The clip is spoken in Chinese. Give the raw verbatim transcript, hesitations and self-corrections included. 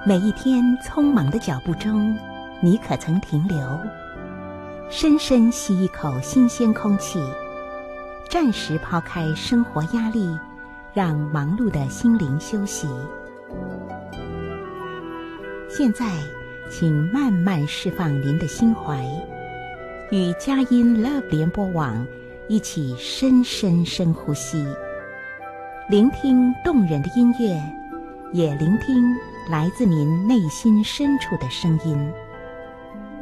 每一天匆忙的脚步中，你可曾停留，深深吸一口新鲜空气，暂时抛开生活压力，让忙碌的心灵休息。现在，请慢慢释放您的心怀，与佳音 Love 联播网一起深深深呼吸，聆听动人的音乐，也聆听来自您内心深处的声音。